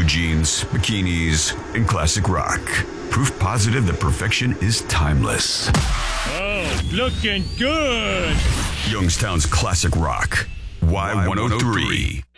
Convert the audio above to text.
blue jeans, bikinis, and classic rock. Proof positive that perfection is timeless. Oh, looking good. Youngstown's classic rock. Y103.